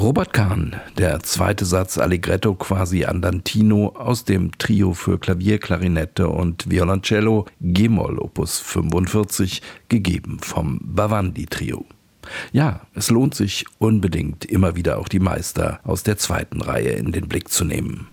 Robert Kahn, der zweite Satz Allegretto quasi andantino aus dem Trio für Klavier, Klarinette und Violoncello G-Moll Opus 45, gegeben vom Bhavandi Trio. Ja, es lohnt sich unbedingt, immer wieder auch die Meister aus der zweiten Reihe in den Blick zu nehmen.